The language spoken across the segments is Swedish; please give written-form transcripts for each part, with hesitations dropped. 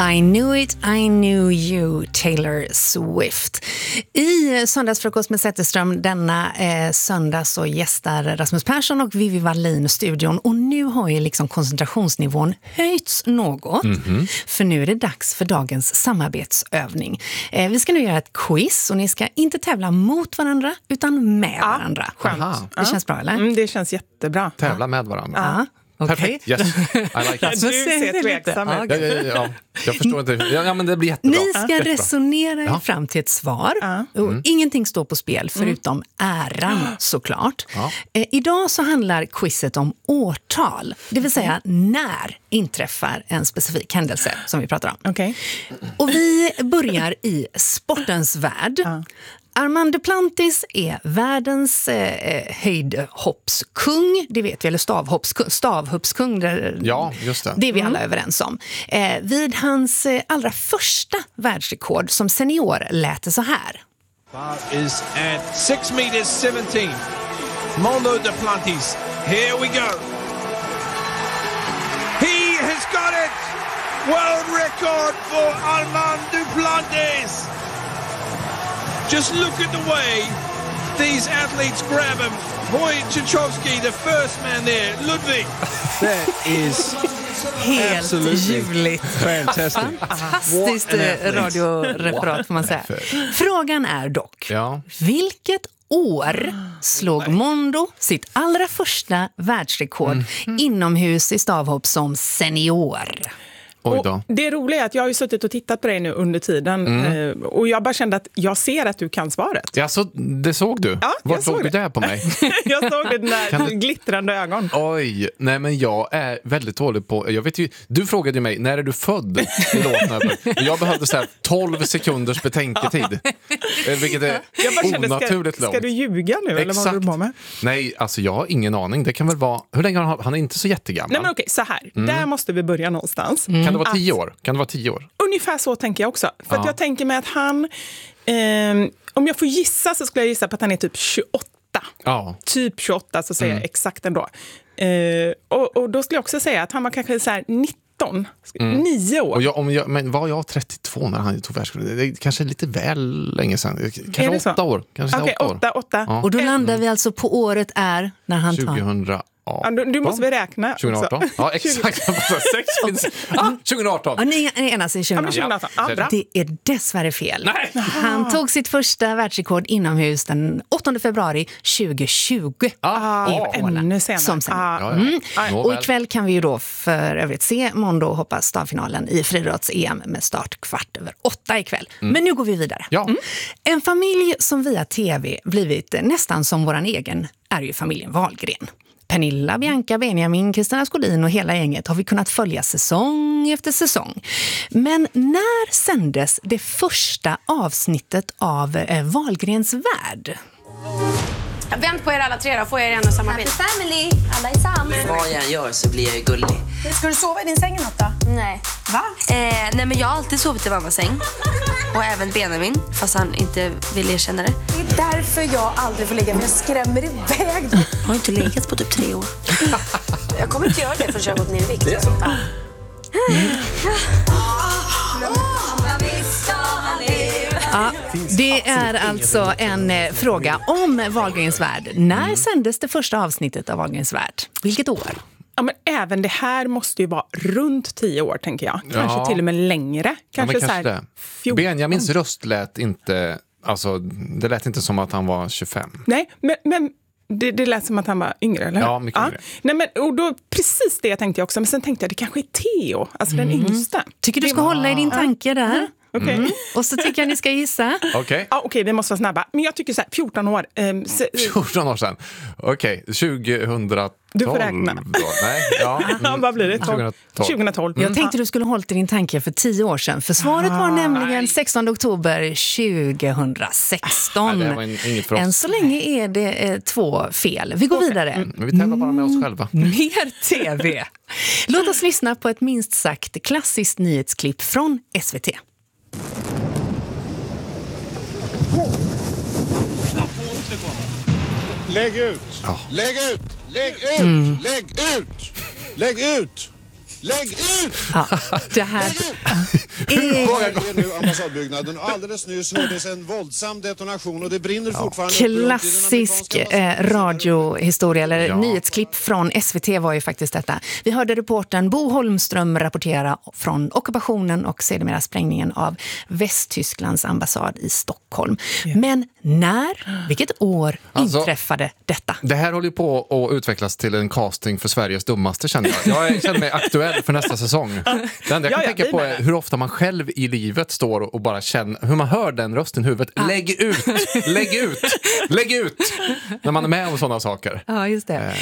I knew you, Taylor Swift. I Söndagsfrukost med Zetterström denna söndag så gästar Rasmus Persson och Vivi Wallin studion. Och nu har ju liksom koncentrationsnivån höjts något. För nu är det dags för dagens samarbetsövning. Vi ska nu göra ett quiz och ni ska inte tävla mot varandra utan med varandra. Skönt. Det känns bra, eller? Det känns jättebra. Tävla med varandra. Ja. Okay. Perfekt, yes. I like it. Du ser tveksam ut. Ja, jag förstår inte. Ja, men det blir jättebra. Ni ska resonera er fram till ett svar. Och ingenting står på spel förutom äran såklart. Idag så handlar quizet om årtal. Det vill säga när inträffar en specifik händelse som vi pratar om. Okay. Och vi börjar i sportens värld. Armand Duplantis är världens höjdhoppskung, det vet vi, eller stavhoppskung. Ja, just det. Det är vi alla överens om. Vid hans allra första världsrekord som senior lät det så här. That is at 6 meters 17. Mondo Duplantis. Here we go. He has got it! World record for Armand Duplantis! Just look at the way these athletes grab him. Wojciechowski, the first man there. Ludwig. That is helt ljuvligt. Fantastic. Fantastiskt radioreferat får man säga. Frågan är dock, vilket år slog Mondo sitt allra första världsrekord inomhus i stavhopp som senior? Och det roliga är att jag har ju suttit och tittat på dig nu under tiden och jag bara kände att jag ser att du kan svaret. Ja, så det såg du? Ja, var såg du det på mig? Jag såg det där glittrande ögon. Oj, nej men jag är väldigt dålig på, jag vet ju, du frågade ju mig, när är du född i låten? Jag behövde så här 12 sekunders betänketid. Vilket är onaturligt långt. Ska du ljuga nu? Eller vad har du på med? Nej, alltså jag har ingen aning. Det kan väl vara, hur länge han är inte så jättegammal. Nej men okej, så här. Där måste vi börja någonstans. Kan det vara 10 år? Kan det vara 10 år? Ungefär så tänker jag också. För att jag tänker mig att han, om jag får gissa så skulle jag gissa på att han är typ 28. Ja. Typ 28 så säger jag exakt ändå. Och då skulle jag också säga att han var kanske så här 19, 9 år. Men var jag 32 när han tog världsrekordet? Det är kanske lite väl länge sedan. Kanske 8 år. Okej, 8. Ja. Och då landar vi alltså på året är när han tar... 2018. Ja, du måste väl räkna 2018? Också. Ja, exakt. 2018. Ja, ni enas i 2018. Det är dessvärre fel. Nej. Han tog sitt första världsrekord inomhus den 8 februari 2020 i Polen. Ännu senare. Och ikväll kan vi ju då för övrigt se Mondo hoppa stavfinalen i friidrotts-EM med start 7:15 ikväll. Men nu går vi vidare. Ja. En familj som via tv blivit nästan som våran egen är ju familjen Wahlgren. Pernilla, Bianca, Benjamin, Kristina Skolin och hela gänget har vi kunnat följa säsong efter säsong. Men när sändes det första avsnittet av Wahlgrens värld? Vänt på er alla tre då, får jag en och samma bild. Happy family, alla är sams. Vad jag än gör så blir jag ju gullig. Ska du sova i din säng något då? Nej. Va? Nej men jag har alltid sovit i mammas säng. Och även Benjamin, fast han inte vill erkänna det. Det är därför jag aldrig får ligga, för jag skrämmer iväg dem. Jag har inte legat på typ 3 år. Jag kommer inte göra det förrän jag har gått ner i vikt. Det är så. Ja, det är alltså en fråga om Wahlgrens värld. När sändes det första avsnittet av Wahlgrens värld? Vilket år? Ja, men även det här måste ju vara runt 10 år, tänker jag. Kanske till och med längre. Kanske så här 14. Benjamins röst lät inte... Alltså, det lät inte som att han var 25. Nej, men det lät som att han var yngre, eller? Ja, mycket yngre. Nej, men, och då, precis det jag tänkte också. Men sen tänkte jag, det kanske är Theo, alltså den yngsta. Tycker du ska hålla i din tanke där? Okay. Och så tycker jag ni ska gissa. Okej, vi måste vara snabba. Men jag tycker så här, 14 år. 14 år sedan. Okej, 2012. Du får räkna. Nej, vad blir det? 2012. Jag tänkte du skulle hålla i din tanke för 10 år sedan. För svaret var nämligen 16 oktober 2016. Det var inget för oss. Än så länge är det 2 fel. Vi går vidare. Men vi tävlar bara med oss själva. Mer TV. Låt oss lyssna på ett minst sagt klassiskt nyhetsklipp från SVT. Lägg ut! Lägg ut! Lägg ut! Lägg ut! Lägg ut! Lägg ut! Ja, det här är nu ambassadbyggnaden. Alldeles nyss hördes en våldsam detonation och det brinner fortfarande. Klassisk radiohistoria eller nyhetsklipp från SVT var ju faktiskt detta. Vi hörde reportern Bo Holmström rapportera från ockupationen och sedermera sprängningen av Västtysklands ambassad i Stockholm. Men vilket år inträffade detta? Det här håller ju på att utvecklas till en casting för Sveriges dummaste, känner jag. Jag känner mig aktuell för nästa säsong. Det enda jag kan tänka på är hur ofta man själv i livet står och bara känner, hur man hör den rösten i huvudet. Lägg ut! Lägg ut! Lägg ut! När man är med om sådana saker. Ja, just det.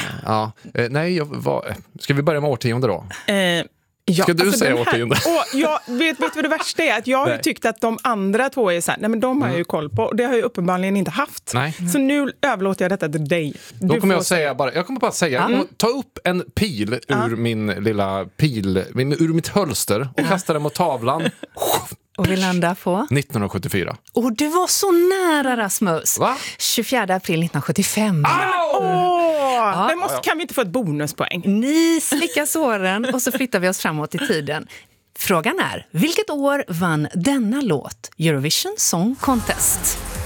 Ska vi börja med årtionde då? Ska du säga årtionde? Vet du vad det värsta är? Att jag har tyckt att de andra två är så här, nej men de har jag ju koll på. Och det har jag uppenbarligen inte haft. Nej. Så nu överlåter jag detta till dig. Då kommer jag kommer bara säga, ta upp en pil ur min lilla ur mitt hölster och kasta den mot tavlan. Och vi landar på? 1974. Och du var så nära, Rasmus. Va? 24 april 1975. Kan vi inte få ett bonuspoäng? Ni slickar såren och så flyttar vi oss framåt i tiden. Frågan är, vilket år vann denna låt Eurovision Song Contest?